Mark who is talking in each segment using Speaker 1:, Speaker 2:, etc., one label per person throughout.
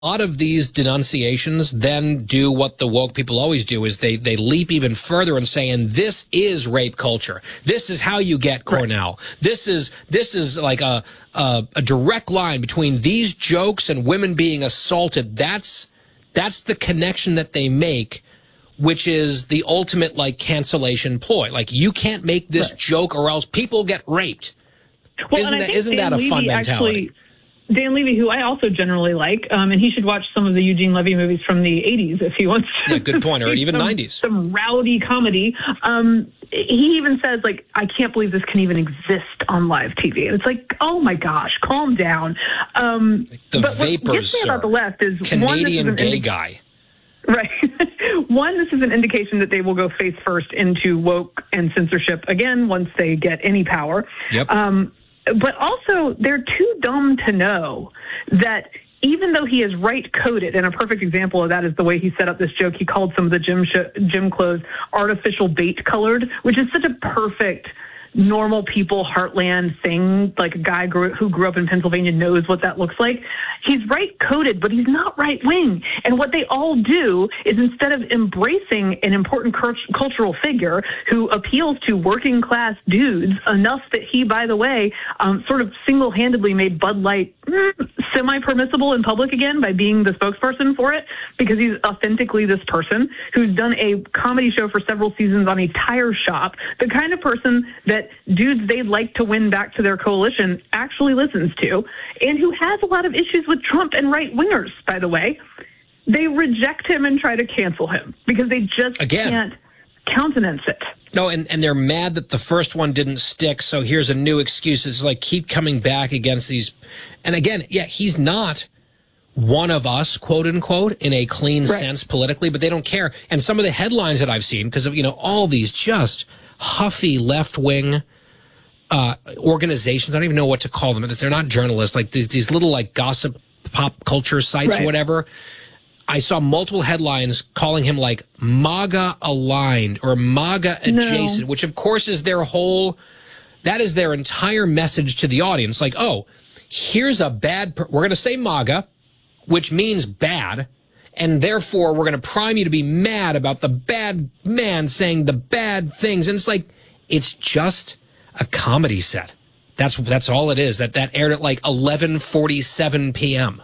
Speaker 1: A lot of these denunciations then do what the woke people always do, is they leap even further and say, and this is rape culture. This is how you get Cornell. This is like a direct line between these jokes and women being assaulted. That's the connection that they make, which is the ultimate like cancellation ploy. Like, you can't make this joke or else people get raped.
Speaker 2: Well,
Speaker 1: isn't that a fun mentality?
Speaker 2: Dan Levy, who I also generally like, and he should watch some of the Eugene Levy movies from the 80s if he wants to.
Speaker 1: Yeah, good point, or even 90s.
Speaker 2: Some rowdy comedy. He even says, like, I can't believe this can even exist on live TV. And it's like, oh my gosh, calm down.
Speaker 1: The
Speaker 2: but
Speaker 1: vapors,
Speaker 2: what gets me about the left is
Speaker 1: Canadian gay guy.
Speaker 2: Right. One, this is an indication that they will go face first into woke and censorship again once they get any power.
Speaker 1: Yep.
Speaker 2: But also, they're too dumb to know that even though he is right-coded, and a perfect example of that is the way he set up this joke. He called some of the gym clothes artificial bait-colored, which is such a perfect normal people heartland thing. Like, a guy who grew up in Pennsylvania knows what that looks like. He's right-coded, but he's not right-wing. And what they all do is, instead of embracing an important cultural figure who appeals to working-class dudes enough that he, by the way, sort of single-handedly made Bud Light semi-permissible in public again by being the spokesperson for it, because he's authentically this person who's done a comedy show for several seasons on a tire shop, the kind of person that dudes they'd like to win back to their coalition actually listens to, and who has a lot of issues with Trump and right-wingers, by the way. They reject him and try to cancel him because they just can't countenance it.
Speaker 1: No, and they're mad that the first one didn't stick, so here's a new excuse. It's like, keep coming back against these. And again, yeah, he's not one of us, quote unquote, in a clean sense politically, but they don't care. And some of the headlines that I've seen, because of, all these just huffy left-wing organizations, I don't even know what to call them. They're not journalists, like these little like gossip pop culture sites or whatever. I saw multiple headlines calling him like MAGA aligned or MAGA adjacent, which of course is their that is their entire message to the audience. Like, oh, here's a bad, we're going to say MAGA, which means bad. And therefore, we're going to prime you to be mad about the bad man saying the bad things. And it's like, it's just a comedy set. That's all it is. That aired at like 11:47 p.m.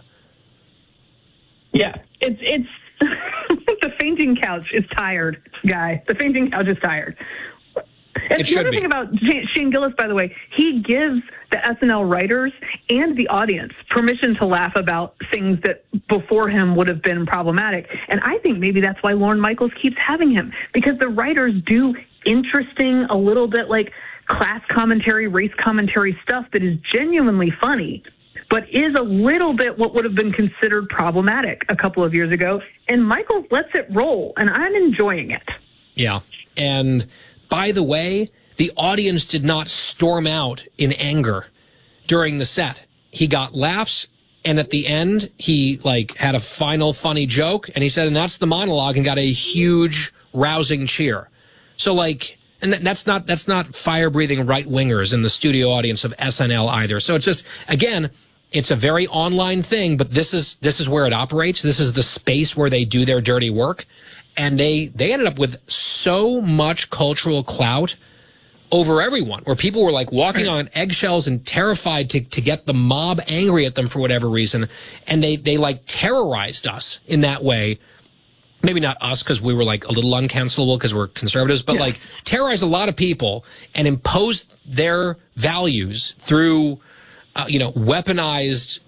Speaker 2: Yeah, it's the fainting couch is tired, guy. The fainting couch is tired. And the other thing about Shane Gillis, by the way, he gives the SNL writers and the audience permission to laugh about things that before him would have been problematic. And I think maybe that's why Lorne Michaels keeps having him, because the writers do interesting, a little bit like class commentary, race commentary stuff that is genuinely funny, but is a little bit what would have been considered problematic a couple of years ago. And Michaels lets it roll, and I'm enjoying it.
Speaker 1: Yeah. And by the way, the audience did not storm out in anger during the set. He got laughs, and at the end, he like had a final funny joke, and he said, and that's the monologue, and got a huge rousing cheer. So like, and that's not fire-breathing right-wingers in the studio audience of SNL either. So it's just, again, it's a very online thing, but this is where it operates. This is the space where they do their dirty work. And they ended up with so much cultural clout over everyone, where people were like walking on eggshells and terrified to get the mob angry at them for whatever reason. And they like terrorized us in that way. Maybe not us, because we were like a little uncancelable because we're conservatives, but like terrorized a lot of people and imposed their values through, weaponized,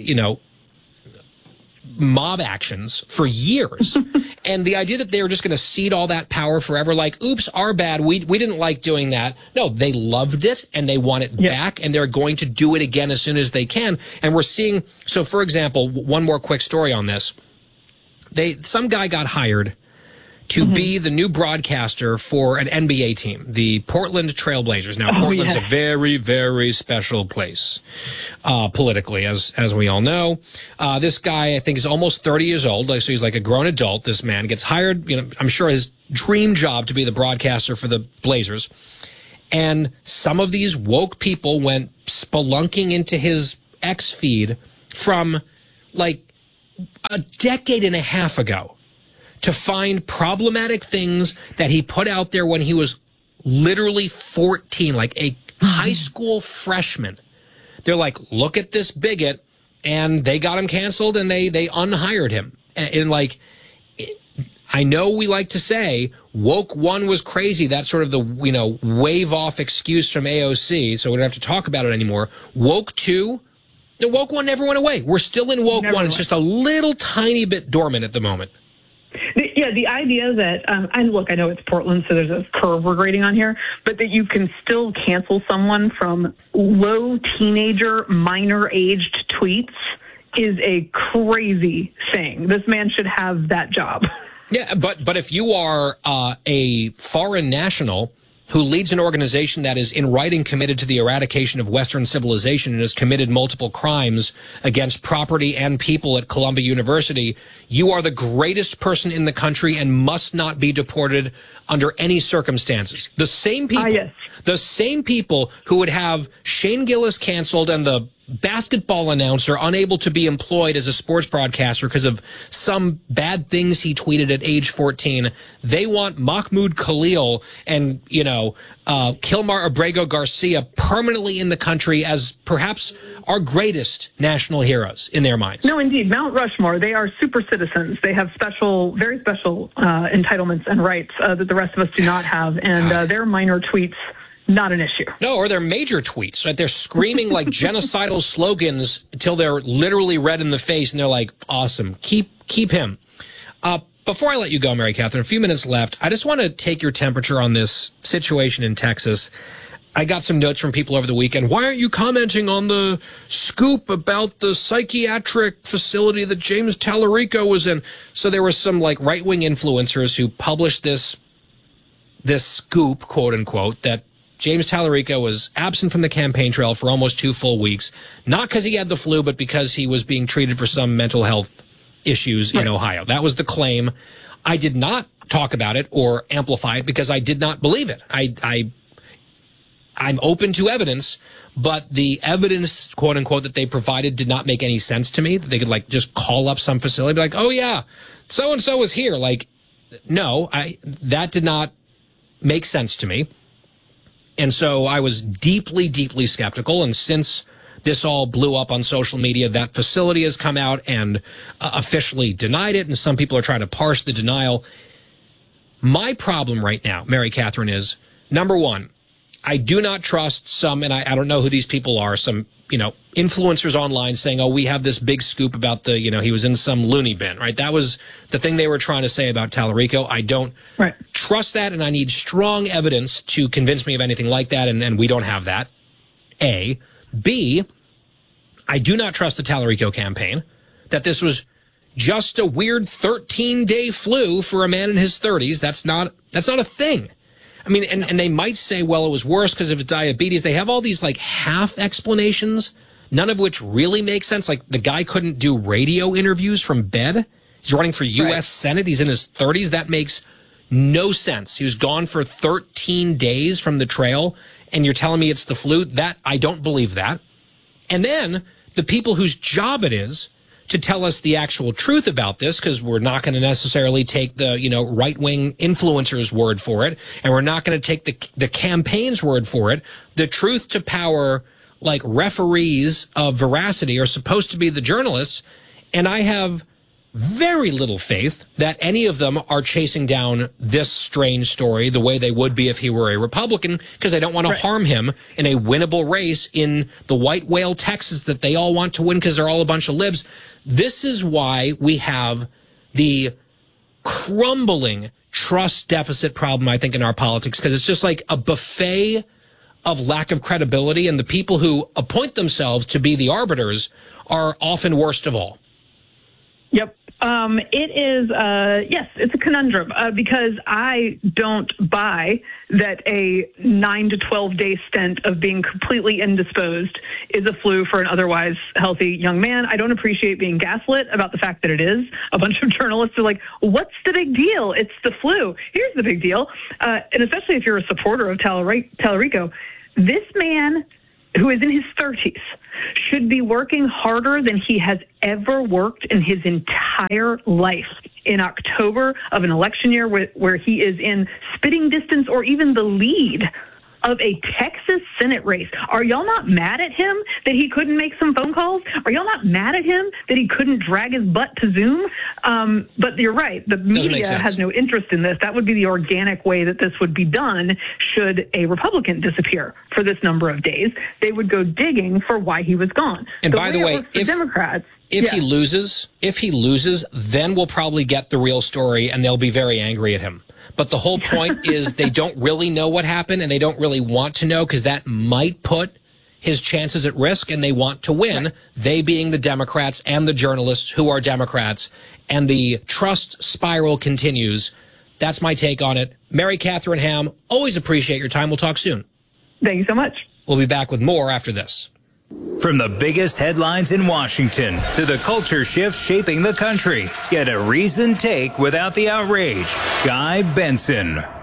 Speaker 1: mob actions for years. And the idea that they were just going to cede all that power forever, like, oops, our bad, we didn't like doing that. No, they loved it and they want it back, and they're going to do it again as soon as they can. And we're seeing, so for example, one more quick story on this. Some guy got hired to be the new broadcaster for an NBA team, the Portland Trailblazers. Now, Portland's a very, very special place politically, as we all know. This guy, I think, is almost 30 years old, so he's like a grown adult. This man gets hired, I'm sure his dream job to be the broadcaster for the Blazers. And some of these woke people went spelunking into his X feed from, like, a decade and a half ago to find problematic things that he put out there when he was literally 14, like a high school freshman. They're like, look at this bigot, and they got him canceled and they unhired him. And like, I know we like to say woke one was crazy. That's sort of the, wave off excuse from AOC. So we don't have to talk about it anymore. Woke two, the woke one never went away. We're still in woke one. It's just a little tiny bit dormant at the moment.
Speaker 2: Yeah, the idea that, and look, I know it's Portland, so there's a curve we're grading on here, but that you can still cancel someone from low teenager, minor-aged tweets is a crazy thing. This man should have that job.
Speaker 1: Yeah, but if you are a foreign national who leads an organization that is in writing committed to the eradication of Western civilization and has committed multiple crimes against property and people at Columbia University, you are the greatest person in the country and must not be deported under any circumstances. The same people,
Speaker 2: yes.
Speaker 1: The same people who would have Shane Gillis canceled and the basketball announcer unable to be employed as a sports broadcaster because of some bad things he tweeted at age 14. They want Mahmoud Khalil and, Kilmar Abrego Garcia permanently in the country as perhaps our greatest national heroes in their minds.
Speaker 2: No, indeed. Mount Rushmore, they are super citizens. They have very special entitlements and rights that the rest of us do not have. And their minor tweets, not an issue.
Speaker 1: No, or they're major tweets, right? They're screaming like genocidal slogans until they're literally red in the face, and they're like, awesome, keep him. Before I let you go, Mary Catherine, a few minutes left, I just want to take your temperature on this situation in Texas. I got some notes from people over the weekend. Why aren't you commenting on the scoop about the psychiatric facility that James Tallarico was in? So there were some like right-wing influencers who published this scoop, quote unquote, that James Tallarico was absent from the campaign trail for almost 2 full weeks, not because he had the flu, but because he was being treated for some mental health issues in Ohio. That was the claim. I did not talk about it or amplify it because I did not believe it. I'm open to evidence, but the evidence, quote unquote, that they provided did not make any sense to me. That they could like just call up some facility, be like, oh yeah, so and so was here. Like, no, that did not make sense to me. And so I was deeply, deeply skeptical. And since this all blew up on social media, that facility has come out and officially denied it. And some people are trying to parse the denial. My problem right now, Mary Catherine, is, number one, I do not trust some, and I don't know who these people are, some, influencers online saying, oh, we have this big scoop about he was in some loony bin, right? That was the thing they were trying to say about Tallarico. I don't trust that, and I need strong evidence to convince me of anything like that, and we don't have that, A. B, I do not trust the Tallarico campaign, that this was just a weird 13-day flu for a man in his 30s. That's not a thing. I mean, and they might say, well, it was worse because of his diabetes. They have all these like half explanations, none of which really make sense. Like the guy couldn't do radio interviews from bed. He's running for U.S. Senate. He's in his 30s. That makes no sense. He was gone for 13 days from the trail, and you're telling me it's the flu? That I don't believe that. And then the people whose job it is to tell us the actual truth about this, because we're not going to necessarily take the, right-wing influencers' word for it, and we're not going to take the campaign's word for it. The truth to power, like, referees of veracity are supposed to be the journalists, and I have very little faith that any of them are chasing down this strange story the way they would be if he were a Republican, because they don't want to harm him in a winnable race in the white whale Texas that they all want to win because they're all a bunch of libs. This is why we have the crumbling trust deficit problem, I think, in our politics, because it's just like a buffet of lack of credibility, and the people who appoint themselves to be the arbiters are often worst of all.
Speaker 2: Yep. It is, yes, it's a conundrum because I don't buy that a 9 to 12 day stint of being completely indisposed is a flu for an otherwise healthy young man. I don't appreciate being gaslit about the fact that it is. A bunch of journalists are like, what's the big deal? It's the flu. Here's the big deal. And especially if you're a supporter of Tallarico, this man who is in his 30s, should be working harder than he has ever worked in his entire life in October of an election year where he is in spitting distance or even the lead of a Texas Senate race. Are y'all not mad at him that he couldn't make some phone calls? Are y'all not mad at him that he couldn't drag his butt to Zoom? But you're right. The media has no interest in this. That would be the organic way that this would be done should a Republican disappear for this number of days. They would go digging for why he was gone.
Speaker 1: And by the way,
Speaker 2: if Democrats...
Speaker 1: If he loses, then we'll probably get the real story and they'll be very angry at him. But the whole point is they don't really know what happened and they don't really want to know because that might put his chances at risk and they want to win, right. They being the Democrats and the journalists who are Democrats. And the trust spiral continues. That's my take on it. Mary Catherine Ham, always appreciate your time. We'll talk soon.
Speaker 2: Thank you so much.
Speaker 1: We'll be back with more after this.
Speaker 3: From the biggest headlines in Washington to the culture shifts shaping the country, get a reasoned take without the outrage. Guy Benson.